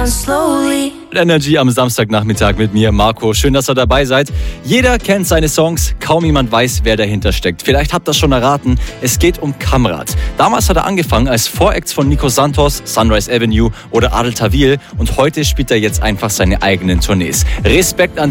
down slowly. Energy am Samstagnachmittag mit mir, Marco. Schön, dass ihr dabei seid. Jeder kennt seine Songs, kaum jemand weiß, wer dahinter steckt. Vielleicht habt ihr das schon erraten, es geht um Kamrat. Damals hat er angefangen als Vorex von Nico Santos, Sunrise Avenue oder Adel Tawil und heute spielt er jetzt einfach seine eigenen Tournees. Respekt an